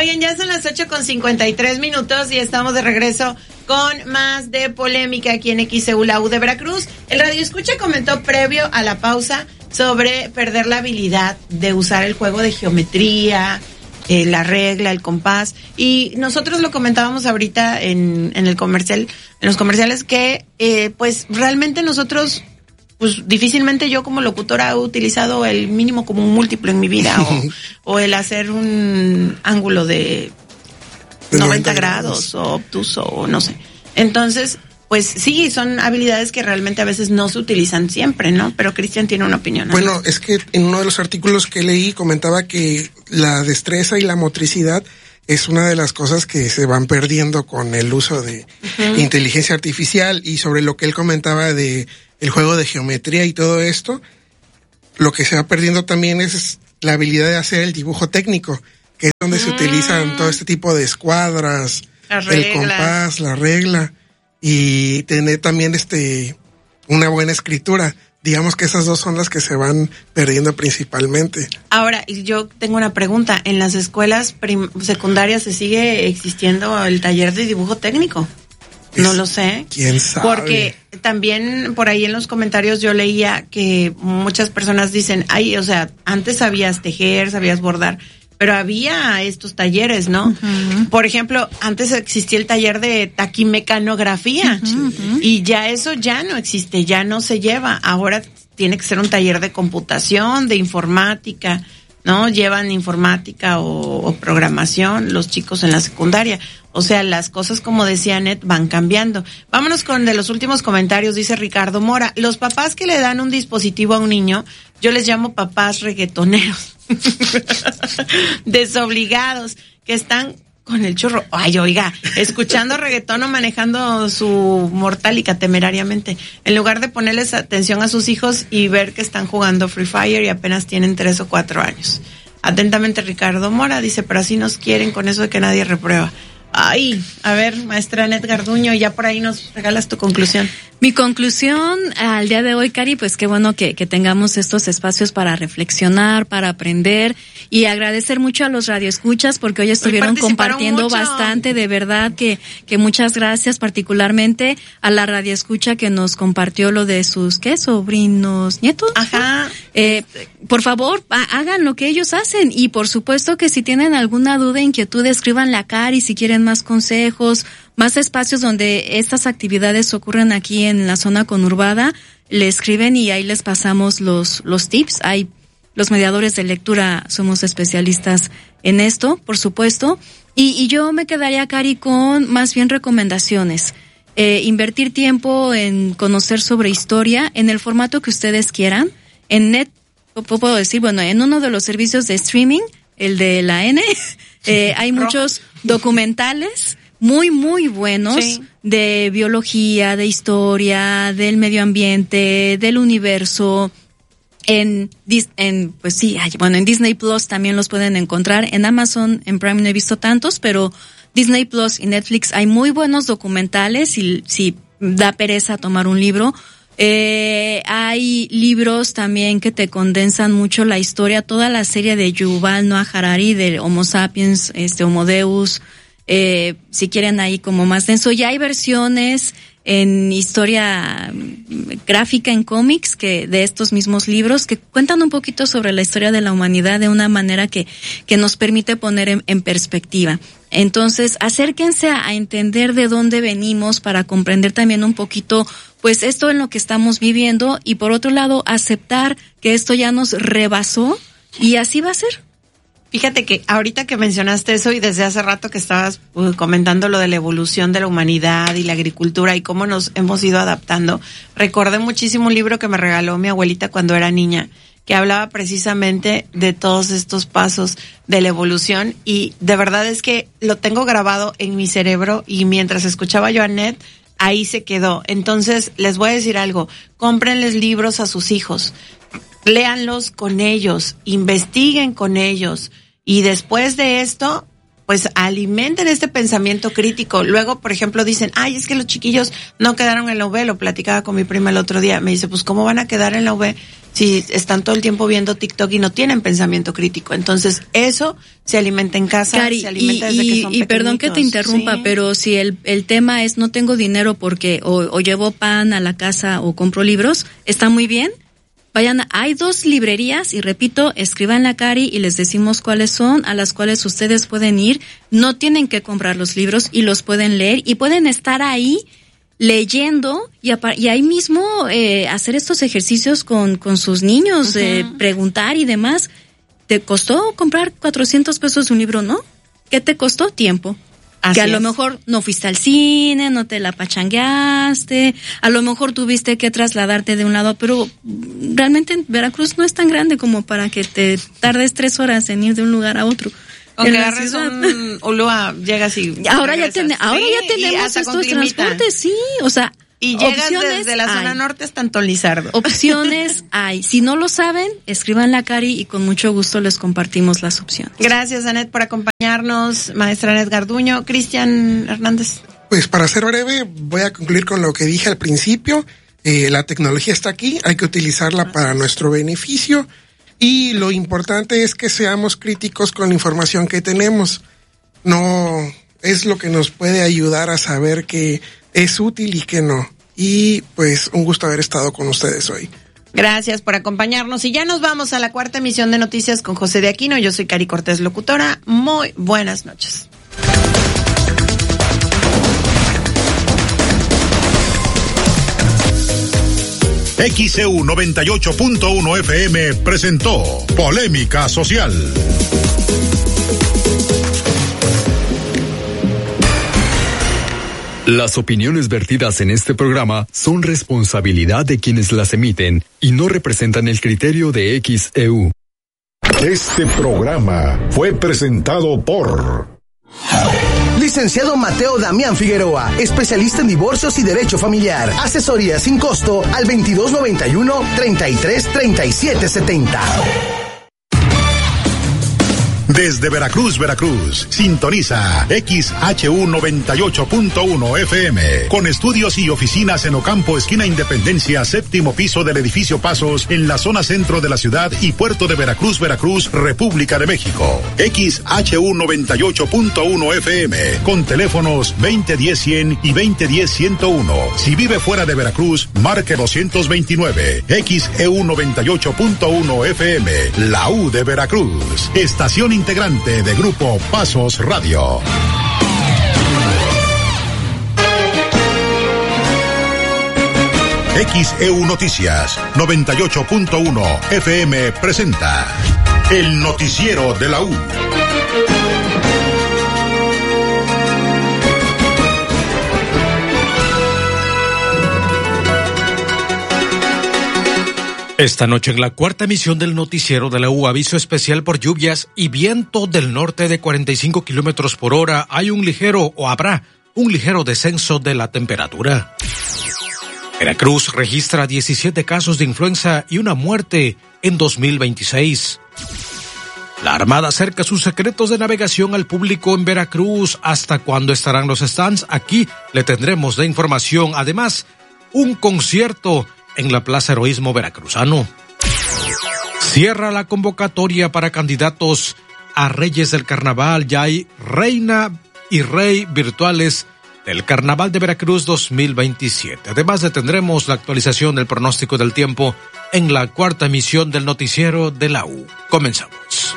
Oigan, ya son las 8:53 y estamos de regreso con más de polémica aquí en XEU, la U de Veracruz. El radioescucha comentó previo a la pausa sobre perder la habilidad de usar el juego de geometría, la regla, el compás, y nosotros lo comentábamos ahorita en el comercial, en los comerciales, que pues realmente nosotros, pues difícilmente yo como locutora he utilizado el mínimo como un múltiplo en mi vida o el hacer un ángulo de 90 grados o obtuso o no sé. Entonces, pues sí, son habilidades que realmente a veces no se utilizan siempre, ¿no? Pero Cristian tiene una opinión. Bueno, es que en uno de los artículos que leí comentaba que la destreza y la motricidad es una de las cosas que se van perdiendo con el uso de inteligencia artificial, y sobre lo que él comentaba de el juego de geometría y todo esto, lo que se va perdiendo también es la habilidad de hacer el dibujo técnico, que es donde se utilizan todo este tipo de escuadras, el compás, la regla, y tener también una buena escritura. Digamos que esas dos son las que se van perdiendo principalmente. Ahora, yo tengo una pregunta. ¿En las escuelas secundarias se sigue existiendo el taller de dibujo técnico? No lo sé. ¿Quién sabe? Porque también por ahí en los comentarios yo leía que muchas personas dicen, ay, o sea, antes sabías tejer, sabías bordar, pero había estos talleres, ¿no? Por ejemplo, antes existía el taller de taquimecanografía y ya eso ya no existe, ya no se lleva. Ahora tiene que ser un taller de computación, de informática, ¿no? Llevan informática o programación los chicos en la secundaria. O sea, las cosas, como decía Net, van cambiando. Vámonos con de los últimos comentarios, dice Ricardo Mora. Los papás que le dan un dispositivo a un niño, yo les llamo papás reggaetoneros. Desobligados, que están con el churro. Ay, oiga, escuchando reggaetón o manejando su mortálica temerariamente, en lugar de ponerles atención a sus hijos y ver que están jugando Free Fire y apenas tienen 3 o 4 años. Atentamente, Ricardo Mora, dice, pero así nos quieren con eso de que nadie reprueba. Ay, a ver, maestra Net Garduño, ya por ahí nos regalas tu conclusión. Mi conclusión al día de hoy, Cari, pues qué bueno que tengamos estos espacios para reflexionar, para aprender, y agradecer mucho a los radioescuchas porque hoy estuvieron compartiendo bastante, de verdad que muchas gracias, particularmente a la radioescucha que nos compartió lo de sus, sobrinos, nietos. Ajá. Por favor, hagan lo que ellos hacen, y por supuesto que si tienen alguna duda, inquietud, escríbanle a Cari si quieren más consejos, más espacios donde estas actividades ocurren aquí en la zona conurbada, le escriben y ahí les pasamos los tips. Hay los mediadores de lectura, somos especialistas en esto, por supuesto. Y yo me quedaría, Cari, con más bien recomendaciones. Invertir tiempo en conocer sobre historia en el formato que ustedes quieran. En Net, puedo decir, bueno, en uno de los servicios de streaming, el de la N, hay muchos documentales muy, muy buenos de biología, de historia, del medio ambiente, del universo. En Disney Plus también los pueden encontrar. En Amazon, en Prime no he visto tantos, pero Disney Plus y Netflix hay muy buenos documentales, y si da pereza tomar un libro. Hay libros también que te condensan mucho la historia, toda la serie de Yuval Noah Harari, de Homo Sapiens, Homo Deus, si quieren ahí como más denso. Ya hay versiones en historia gráfica, en cómics, que de estos mismos libros que cuentan un poquito sobre la historia de la humanidad de una manera que nos permite poner en perspectiva. Entonces, acérquense a entender de dónde venimos para comprender también un poquito, pues, esto en lo que estamos viviendo, y por otro lado, aceptar que esto ya nos rebasó y así va a ser. Fíjate que ahorita que mencionaste eso, y desde hace rato que estabas comentando lo de la evolución de la humanidad y la agricultura y cómo nos hemos ido adaptando, recordé muchísimo un libro que me regaló mi abuelita cuando era niña, que hablaba precisamente de todos estos pasos de la evolución, y de verdad es que lo tengo grabado en mi cerebro, y mientras escuchaba yo a Net, ahí se quedó. Entonces, les voy a decir algo, cómprenles libros a sus hijos, léanlos con ellos, investiguen con ellos, y después de esto, pues alimenten este pensamiento crítico. Luego, por ejemplo, dicen, ay, es que los chiquillos no quedaron en la UV, lo platicaba con mi prima el otro día, me dice, pues ¿cómo van a quedar en la UV si están todo el tiempo viendo TikTok y no tienen pensamiento crítico? Entonces, eso se alimenta en casa, Cari, se alimenta desde que son pequeñitos. Y perdón que te interrumpa, pero si el tema es no tengo dinero porque o llevo pan a la casa o compro libros, está muy bien. Vayan, hay 2 librerías y repito, escriban la Cari y les decimos cuáles son, a las cuales ustedes pueden ir. No tienen que comprar los libros y los pueden leer y pueden estar ahí leyendo y ahí mismo hacer estos ejercicios con sus niños, preguntar y demás. ¿Te costó comprar 400 pesos un libro, no? ¿Qué te costó? Tiempo. Así que a lo mejor no fuiste al cine, no te la pachangueaste, a lo mejor tuviste que trasladarte de un lado, pero realmente Veracruz no es tan grande como para que te tardes 3 horas en ir de un lugar a otro. Aunque agarres un Ulúa, llegas y ahora ya tenemos estos transportes, sí, o sea, y llegas desde la zona norte hasta Antón Lizardo. Opciones hay. Si no lo saben, escriban la Cari y con mucho gusto les compartimos las opciones. Gracias, Anet, por acompañarnos. Maestra Anet Garduño. Cristian Hernández. Pues para ser breve, voy a concluir con lo que dije al principio. La tecnología está aquí, hay que utilizarla para nuestro beneficio. Y lo importante es que seamos críticos con la información que tenemos. No es lo que nos puede ayudar a saber que es útil y que no. Y pues un gusto haber estado con ustedes hoy. Gracias por acompañarnos y ya nos vamos a la 4ª emisión de Noticias con José de Aquino. Yo soy Cari Cortés, locutora. Muy buenas noches. XEU 98.1 FM presentó Polémica Social. Las opiniones vertidas en este programa son responsabilidad de quienes las emiten y no representan el criterio de XEU. Este programa fue presentado por Licenciado Mateo Damián Figueroa, especialista en divorcios y derecho familiar. Asesoría sin costo al 2291-333770. Desde Veracruz, sintoniza XHU 98.1 FM, con estudios y oficinas en Ocampo, esquina Independencia, 7º piso del edificio Pasos, en la zona centro de la ciudad y puerto de Veracruz, República de México. XHU 98.1 FM, con teléfonos 2010-100 y 2010-101. Si vive fuera de Veracruz, marque 229. XEU 98.1 FM, la U de Veracruz. Estación integrante de Grupo Pasos Radio. XEU Noticias 98.1 FM presenta el noticiero de la U. Esta noche en la 4ª emisión del noticiero de la U, aviso especial por lluvias y viento del norte de 45 kilómetros por hora. Habrá un ligero descenso de la temperatura. Veracruz registra 17 casos de influenza y una muerte en 2026. La Armada acerca sus secretos de navegación al público en Veracruz. ¿Hasta cuándo estarán los stands? Aquí le tendremos la información. Además, un concierto en la Plaza Heroísmo Veracruzano. Cierra la convocatoria para candidatos a Reyes del Carnaval. Ya hay reina y rey virtuales del Carnaval de Veracruz 2027. Además, le tendremos la actualización del pronóstico del tiempo en la 4ª emisión del noticiero de la U. Comenzamos.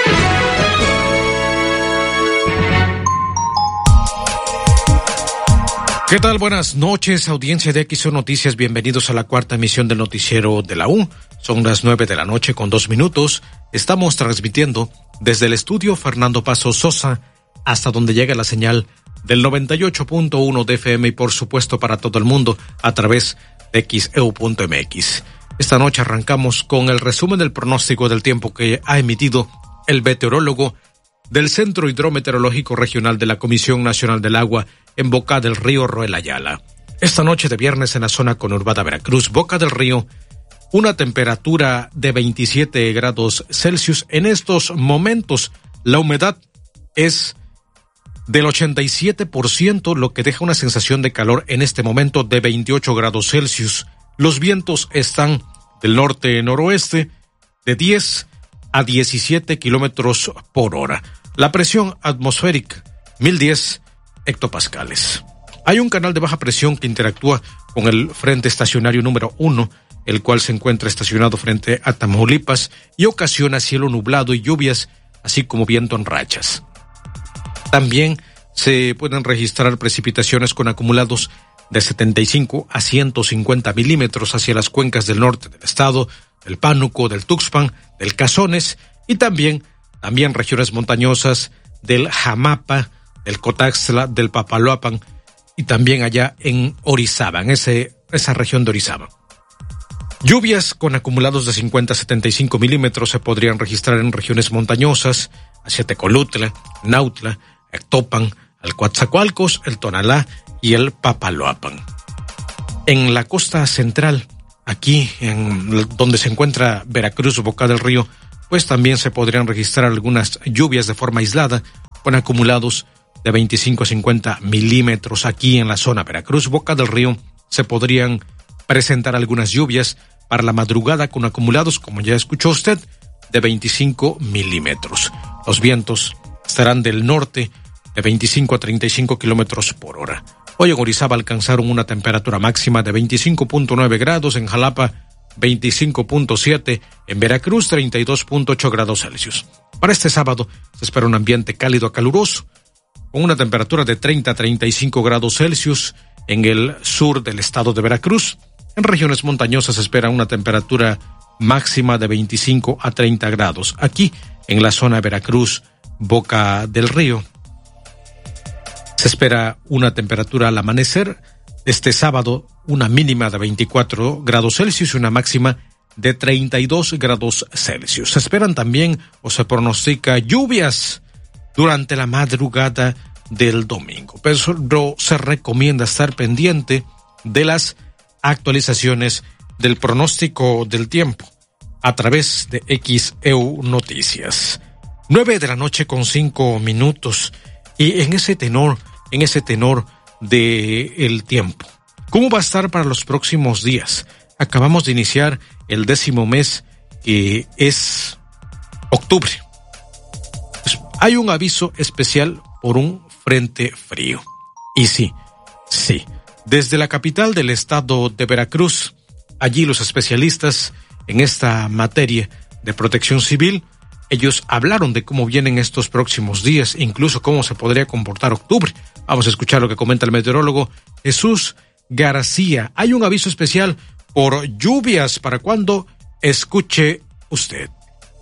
¿Qué tal? Buenas noches, audiencia de XEU Noticias. Bienvenidos a la 4ª emisión del noticiero de la U. Son las 9 de la noche con 2 minutos. Estamos transmitiendo desde el estudio Fernando Paso Sosa hasta donde llega la señal del 98.1 de FM y por supuesto para todo el mundo a través de XEU.mx. Esta noche arrancamos con el resumen del pronóstico del tiempo que ha emitido el meteorólogo del Centro Hidrometeorológico Regional de la Comisión Nacional del Agua en Boca del Río, Roel Ayala. Esta noche de viernes en la zona conurbada Veracruz, Boca del Río, una temperatura de 27 grados Celsius. En estos momentos la humedad es del 87%, lo que deja una sensación de calor en este momento de 28 grados Celsius. Los vientos están del norte-noroeste de 10 a 17 kilómetros por hora. La presión atmosférica, 1010 hectopascales. Hay un canal de baja presión que interactúa con el frente estacionario número 1, el cual se encuentra estacionado frente a Tamaulipas y ocasiona cielo nublado y lluvias, así como viento en rachas. También se pueden registrar precipitaciones con acumulados de 75 a 150 milímetros hacia las cuencas del norte del estado, del Pánuco, del Tuxpan, del Cazones y también regiones montañosas del Jamapa, del Cotaxtla, del Papaloapan y también allá en Orizaba, en esa región de Orizaba. Lluvias con acumulados de 50 a 75 milímetros se podrían registrar en regiones montañosas hacia Tecolutla, Nautla, Ectopan, el Coatzacoalcos, el Tonalá y el Papaloapan. En la costa central, aquí en donde se encuentra Veracruz, Boca del Río, pues también se podrían registrar algunas lluvias de forma aislada con acumulados de 25 a 50 milímetros. Aquí en la zona Veracruz, Boca del Río, se podrían presentar algunas lluvias para la madrugada con acumulados, como ya escuchó usted, de 25 milímetros. Los vientos estarán del norte de 25 a 35 kilómetros por hora. Hoy en Orizaba alcanzaron una temperatura máxima de 25.9 grados, en Jalapa 25.7, en Veracruz 32.8 grados Celsius. Para este sábado se espera un ambiente cálido a caluroso, con una temperatura de 30 a 35 grados Celsius en el sur del estado de Veracruz. En regiones montañosas se espera una temperatura máxima de 25 a 30 grados. Aquí, en la zona de Veracruz, Boca del Río, se espera una temperatura al amanecer este sábado, una mínima de 24 grados Celsius y una máxima de 32 grados Celsius. Se esperan también o se pronostica lluvias durante la madrugada del domingo, pero se recomienda estar pendiente de las actualizaciones del pronóstico del tiempo a través de XEU Noticias. 9:05 p.m. Y en ese tenor de el tiempo, ¿cómo va a estar para los próximos días? Acabamos de iniciar el 10º mes, que es octubre. Hay un aviso especial por un frente frío. Y sí, desde la capital del estado de Veracruz, allí los especialistas en esta materia de protección civil, ellos hablaron de cómo vienen estos próximos días, incluso cómo se podría comportar octubre. Vamos a escuchar lo que comenta el meteorólogo Jesús García. Hay un aviso especial por lluvias para cuando escuche usted.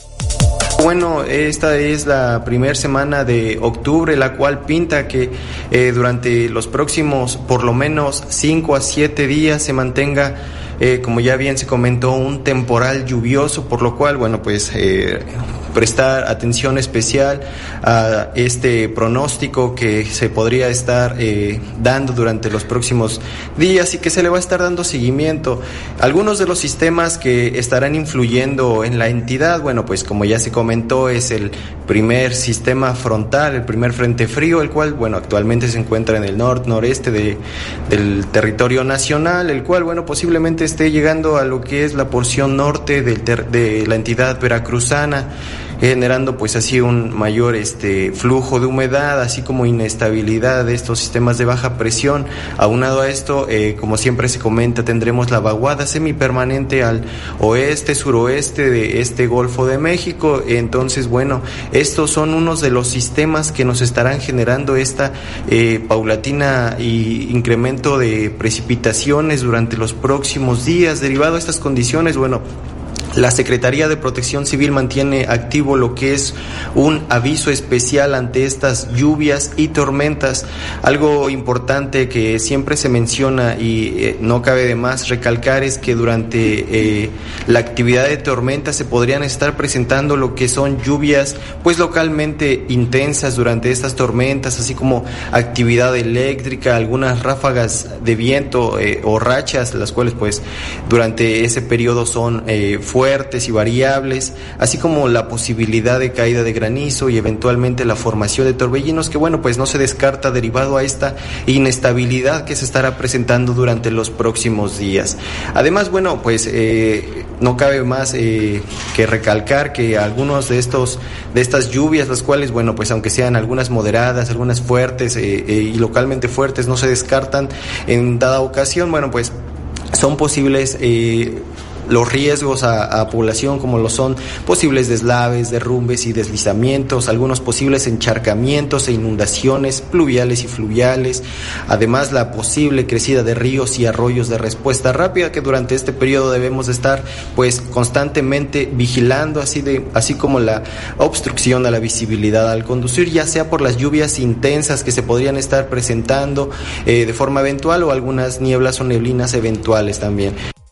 Bueno, esta es la primera semana de octubre, la cual pinta que durante los próximos por lo menos 5 a 7 días se mantenga, como ya bien se comentó, un temporal lluvioso, por lo cual, bueno, pues prestar atención especial a este pronóstico que se podría estar dando durante los próximos días y que se le va a estar dando seguimiento. Algunos de los sistemas que estarán influyendo en la entidad, bueno, pues como ya se comentó, es el primer sistema frontal, el primer frente frío, el cual, bueno, actualmente se encuentra en el noreste del territorio nacional, el cual, bueno, posiblemente esté llegando a lo que es la porción norte de la entidad veracruzana, generando pues así un mayor flujo de humedad, así como inestabilidad de estos sistemas de baja presión. Aunado a esto, como siempre se comenta, tendremos la vaguada semipermanente al oeste, suroeste de este Golfo de México. Entonces, bueno, estos son unos de los sistemas que nos estarán generando esta paulatina y incremento de precipitaciones durante los próximos días. Derivado de estas condiciones, bueno, la Secretaría de Protección Civil mantiene activo lo que es un aviso especial ante estas lluvias y tormentas. Algo importante que siempre se menciona y no cabe de más recalcar es que durante la actividad de tormenta se podrían estar presentando lo que son lluvias pues localmente intensas durante estas tormentas, así como actividad eléctrica, algunas ráfagas de viento o rachas, las cuales pues durante ese periodo son fuertes fuertes y variables, así como la posibilidad de caída de granizo y eventualmente la formación de torbellinos, que bueno, pues no se descarta derivado a esta inestabilidad que se estará presentando durante los próximos días. Además, bueno, pues no cabe más que recalcar que algunos de estas lluvias, las cuales, bueno, pues aunque sean algunas moderadas, algunas fuertes y localmente fuertes, no se descartan en dada ocasión, bueno, pues son posibles los riesgos a población, como lo son posibles deslaves, derrumbes y deslizamientos, algunos posibles encharcamientos e inundaciones pluviales y fluviales, además la posible crecida de ríos y arroyos de respuesta rápida, que durante este periodo debemos estar pues constantemente vigilando, así como la obstrucción a la visibilidad al conducir, ya sea por las lluvias intensas que se podrían estar presentando de forma eventual, o algunas nieblas o neblinas eventuales también.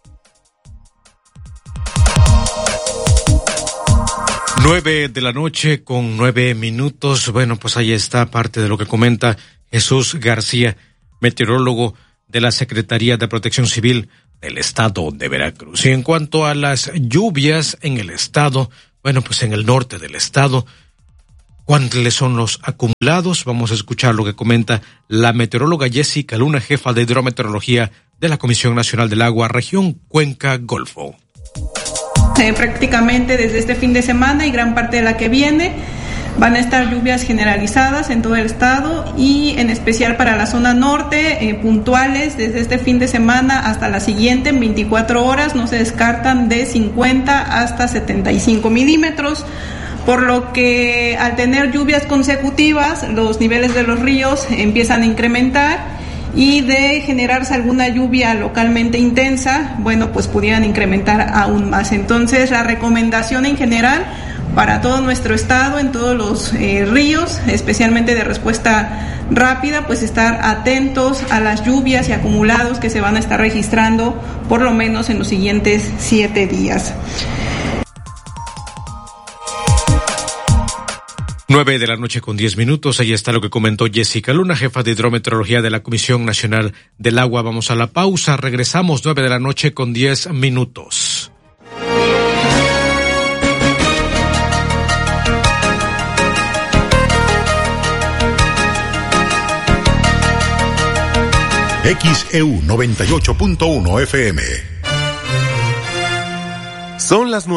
9:09 a.m. Bueno, pues ahí está parte de lo que comenta Jesús García, meteorólogo de la Secretaría de Protección Civil del Estado de Veracruz. Y en cuanto a las lluvias en el estado, bueno, pues en el norte del estado, ¿cuáles son los acumulados? Vamos a escuchar lo que comenta la meteoróloga Jessica Luna, jefa de hidrometeorología de la Comisión Nacional del Agua, región Cuenca Golfo. Prácticamente desde este fin de semana y gran parte de la que viene van a estar lluvias generalizadas en todo el estado, y en especial para la zona norte, puntuales desde este fin de semana hasta la siguiente en 24 horas, no se descartan de 50 hasta 75 milímetros, por lo que al tener lluvias consecutivas los niveles de los ríos empiezan a incrementar, y de generarse alguna lluvia localmente intensa, bueno, pues pudieran incrementar aún más. Entonces, la recomendación en general para todo nuestro estado, en todos los ríos, especialmente de respuesta rápida, pues estar atentos a las lluvias y acumulados que se van a estar registrando por lo menos en los siguientes 7 días. 9:10 a.m. Ahí está lo que comentó Jessica Luna, jefa de hidrometeorología de la Comisión Nacional del Agua. Vamos a la pausa, regresamos 9:10 a.m. XEU 98.1 FM. Son las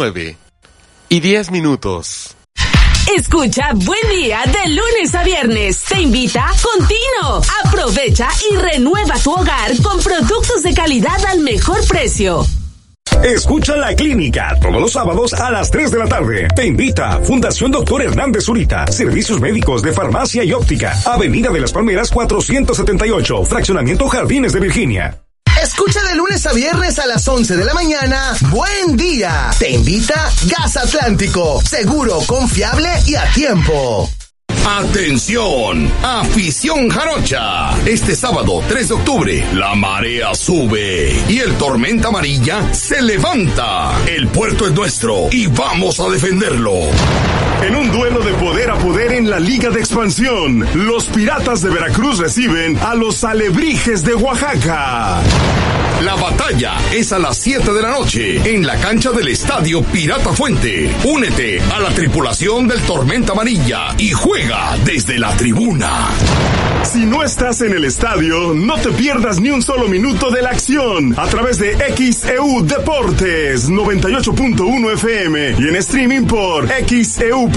9:10. Escucha Buen Día de lunes a viernes. Te invita Contino. Aprovecha y renueva tu hogar con productos de calidad al mejor precio. Escucha La Clínica todos los sábados a las 3 de la tarde. Te invita Fundación Dr. Hernández Zurita. Servicios médicos de farmacia y óptica. Avenida de las Palmeras 478. Fraccionamiento Jardines de Virginia. Escucha de lunes a viernes a las 11 de la mañana. Buen Día. Te invita Gas Atlántico. Seguro, confiable y a tiempo. ¡Atención! ¡Afición jarocha! Este sábado 3 de octubre, la marea sube y el Tormenta Amarilla se levanta. El puerto es nuestro y vamos a defenderlo. En un duelo de poder a poder en la Liga de Expansión, los Piratas de Veracruz reciben a los Alebrijes de Oaxaca. La batalla es a las 7 de la noche en la cancha del Estadio Pirata Fuente. Únete a la tripulación del Tormenta Amarilla y juega desde la tribuna. Si no estás en el estadio, no te pierdas ni un solo minuto de la acción a través de XEU Deportes 98.1 FM y en streaming por XEU.mx.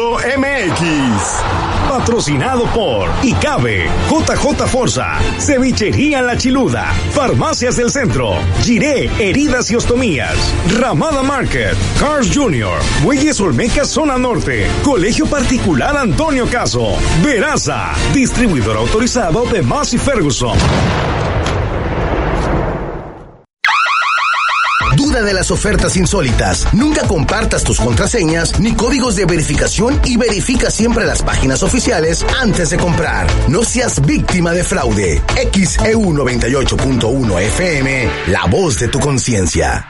Patrocinado por ICABE, JJ Forza, Cevichería La Chiluda, Farmacias del Centro, Giré Heridas y Ostomías, Ramada Market, Cars Jr., Bueyes Olmeca Zona Norte, Colegio Particular Antonio Caso, Veraza, distribuidor autorizado de Massey Ferguson. Duda de las ofertas insólitas. Nunca compartas tus contraseñas ni códigos de verificación y verifica siempre las páginas oficiales antes de comprar. No seas víctima de fraude. XEU 98.1 FM, la voz de tu conciencia.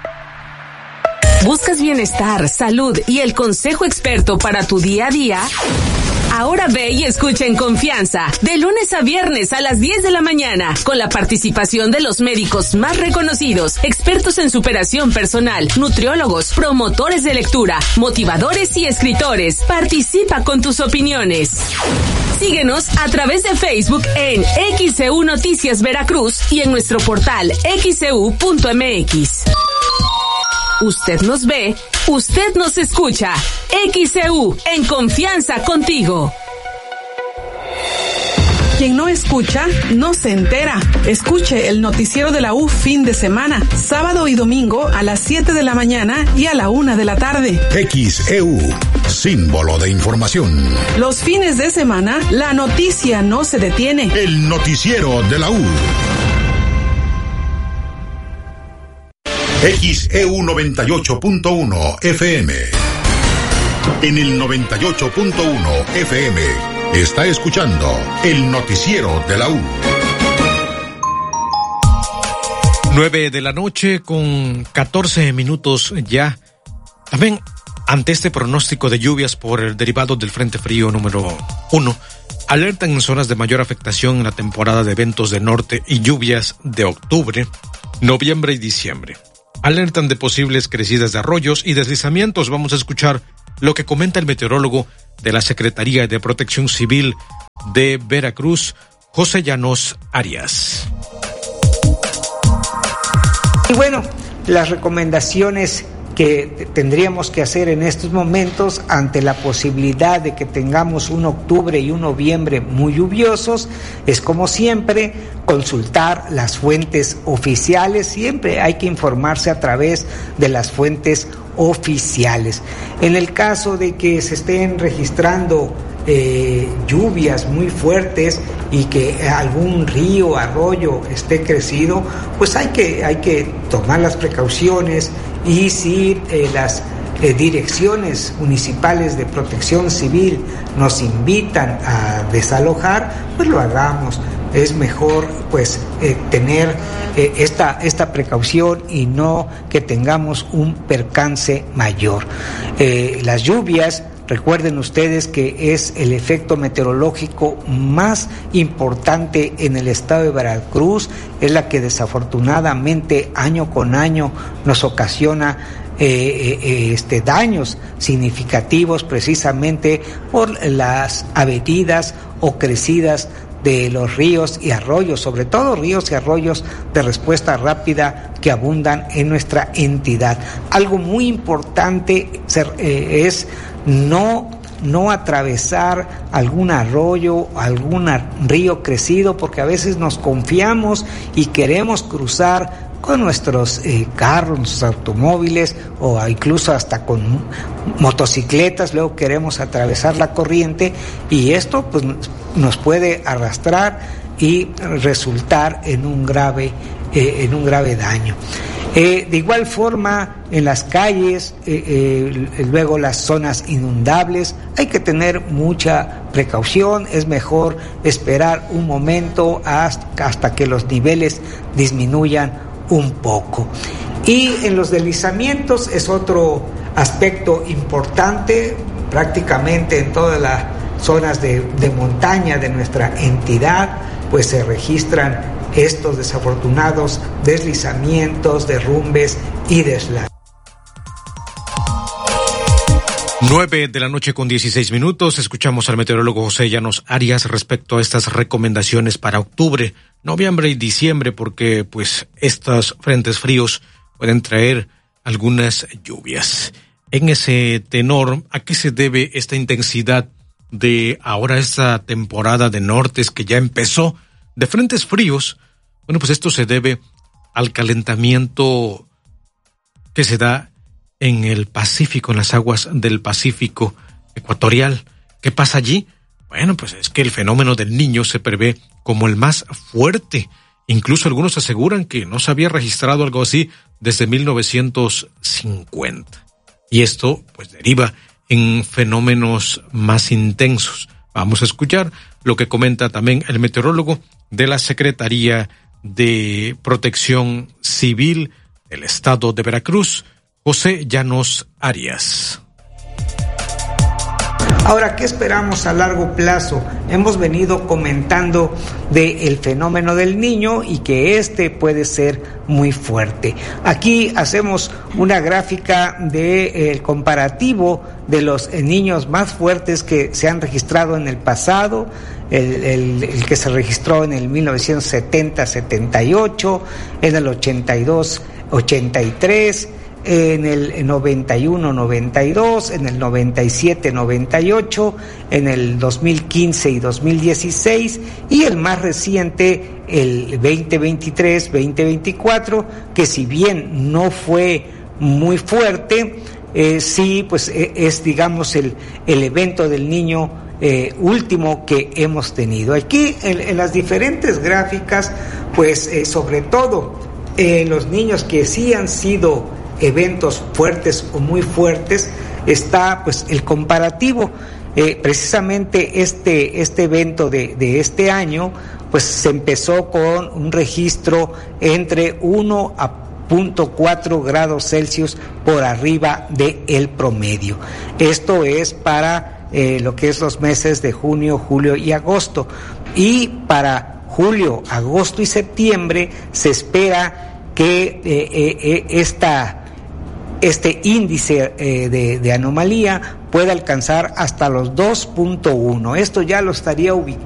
¿Buscas bienestar, salud y el consejo experto para tu día a día? Ahora ve y escucha en confianza, de lunes a viernes a las 10 de la mañana, con la participación de los médicos más reconocidos, expertos en superación personal, nutriólogos, promotores de lectura, motivadores y escritores. Participa con tus opiniones. Síguenos a través de Facebook en XCU Noticias Veracruz y en nuestro portal xcu.mx. Usted nos ve, usted nos escucha. XCU, en confianza contigo. Quien no escucha, no se entera. Escuche el noticiero de la U fin de semana, sábado y domingo a las 7 de la mañana y a la 1 de la tarde. XEU, símbolo de información. Los fines de semana, la noticia no se detiene. El noticiero de la U. XEU 98.1 FM. En el 98.1 FM está escuchando el noticiero de la U. 9 de la noche con 14 minutos ya. También ante este pronóstico de lluvias por el derivado del Frente Frío número 1, alertan en zonas de mayor afectación en la temporada de eventos de norte y lluvias de octubre, noviembre y diciembre. Alertan de posibles crecidas de arroyos y deslizamientos. Vamos a escuchar lo que comenta el meteorólogo de la Secretaría de Protección Civil de Veracruz, José Llanos Arias. Y bueno, las recomendaciones que tendríamos que hacer en estos momentos ante la posibilidad de que tengamos un octubre y un noviembre muy lluviosos es, como siempre, consultar las fuentes oficiales. Siempre hay que informarse a través de las fuentes oficiales. En el caso de que se estén registrando lluvias muy fuertes y que algún río, arroyo esté crecido, pues hay que tomar las precauciones, y si las direcciones municipales de protección civil nos invitan a desalojar, pues lo hagamos. Es mejor pues tener esta precaución y no que tengamos un percance mayor. Las lluvias, recuerden ustedes que es el efecto meteorológico más importante en el estado de Veracruz, es la que desafortunadamente año con año nos ocasiona daños significativos precisamente por las avenidas o crecidas de los ríos y arroyos, sobre todo ríos y arroyos de respuesta rápida que abundan en nuestra entidad. Algo muy importante es no atravesar algún arroyo, algún río crecido, porque a veces nos confiamos y queremos cruzar con nuestros carros, nuestros automóviles o incluso hasta con motocicletas. Luego queremos atravesar la corriente y esto pues nos puede arrastrar y resultar en un grave daño. De igual forma, en las calles, luego las zonas inundables, hay que tener mucha precaución. Es mejor esperar un momento hasta que los niveles disminuyan un poco. Y en los deslizamientos es otro aspecto importante. Prácticamente en todas las zonas de montaña de nuestra entidad pues se registran estos desafortunados deslizamientos, derrumbes y deslaves. 9 de la noche con 16 minutos. Escuchamos al meteorólogo José Llanos Arias respecto a estas recomendaciones para octubre, noviembre y diciembre, porque pues estos frentes fríos pueden traer algunas lluvias. En ese tenor, ¿a qué se debe esta intensidad de ahora esta temporada de nortes que ya empezó de frentes fríos? Bueno, pues esto se debe al calentamiento que se da en el Pacífico, en las aguas del Pacífico ecuatorial. ¿Qué pasa allí? Bueno, pues es que el fenómeno del Niño se prevé como el más fuerte. Incluso algunos aseguran que no se había registrado algo así desde 1950. Y esto pues deriva en fenómenos más intensos. Vamos a escuchar lo que comenta también el meteorólogo de la Secretaría de Protección Civil del Estado de Veracruz, José Llanos Arias. Ahora, ¿qué esperamos a largo plazo? Hemos venido comentando del fenómeno del niño y que puede ser muy fuerte. Aquí hacemos una gráfica del comparativo de los niños más fuertes que se han registrado en el pasado. El que se registró en el 1970-78, en el 82-83, en el 91-92, en el 97-98, en el 2015 y 2016, y el más reciente, el 2023-2024, que si bien no fue muy fuerte, sí, pues es, digamos, el evento del niño último que hemos tenido. Aquí en las diferentes gráficas, pues sobre todo los niños que sí han sido eventos fuertes o muy fuertes, está pues el comparativo. Precisamente este evento de este año, pues se empezó con un registro entre 1 a 0.4 grados Celsius por arriba del promedio. Esto es para lo que es los meses de junio, julio y agosto. Y para julio, agosto y septiembre se espera que este índice de anomalía pueda alcanzar hasta los 2.1. Esto ya lo estaría ubicando